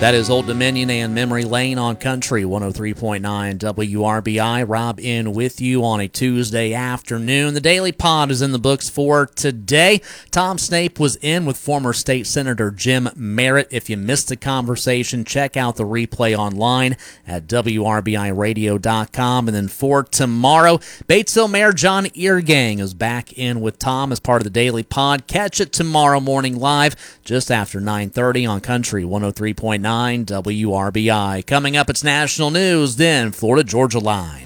That is Old Dominion and Memory Lane on Country 103.9 WRBI. Rob in with you on a Tuesday afternoon. The Daily Pod is in the books for today. Tom Snape was in with former State Senator Jim Merritt. If you missed the conversation, check out the replay online at WRBIRadio.com. And then for tomorrow, Batesville Mayor John Eargang is back in with Tom as part of the Daily Pod. Catch it tomorrow morning live just after 9:30 on Country 103.9 WRBI. Coming up, it's national news, then Florida-Georgia Line.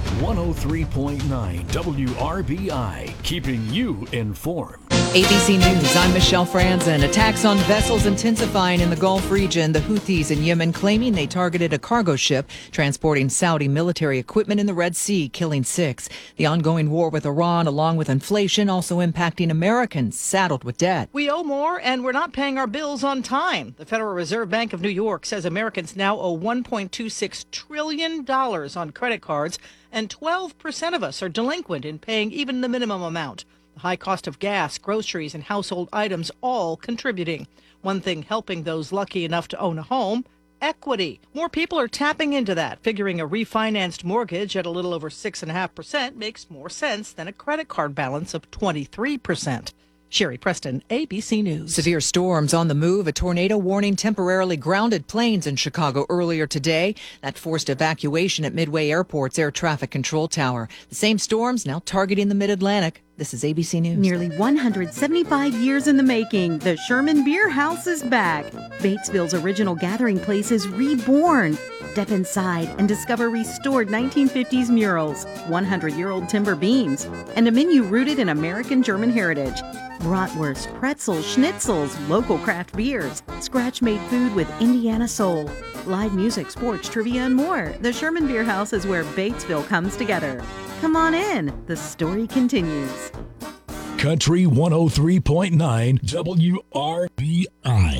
103.9 WRBI, keeping you informed. ABC News, I'm Michelle Franzen. Attacks on vessels intensifying in the Gulf region. The Houthis in Yemen claiming they targeted a cargo ship transporting Saudi military equipment in the Red Sea, killing 6. The ongoing war with Iran, along with inflation, also impacting Americans saddled with debt. We owe more, and we're not paying our bills on time. The Federal Reserve Bank of New York says Americans now owe $1.26 trillion on credit cards, and 12% of us are delinquent in paying even the minimum amount. The high cost of gas, groceries, and household items all contributing. One thing helping those lucky enough to own a home: equity. More people are tapping into that, figuring a refinanced mortgage at a little over 6.5% makes more sense than a credit card balance of 23%. Sherry Preston, ABC News. Severe storms on the move. A tornado warning temporarily grounded planes in Chicago earlier today. That forced evacuation at Midway Airport's air traffic control tower. The same storms now targeting the Mid-Atlantic. This is ABC News. Nearly 175 years in the making, the Sherman Beer House is back. Batesville's original gathering place is reborn. Step inside and discover restored 1950s murals, 100-year-old timber beams, and a menu rooted in American German heritage. Bratwurst, pretzels, schnitzels, local craft beers, scratch-made food with Indiana soul, live music, sports, trivia, and more. The Sherman Beer House is where Batesville comes together. Come on in. The story continues. Country 103.9 WRBI.